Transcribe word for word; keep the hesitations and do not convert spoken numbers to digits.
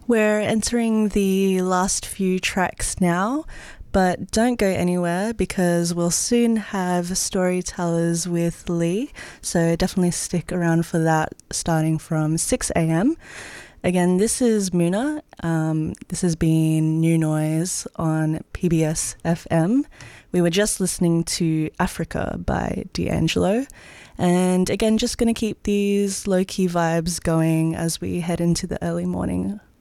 We're entering the last few tracks now, but don't go anywhere because we'll soon have Storytellers with Lee, so definitely stick around for that starting from six a.m. Again, this is Muna. Um, this has been New Noise on P B S F M. We were just listening to Africa by D'Angelo. And again, just going to keep these low-key vibes going as we head into the early morning.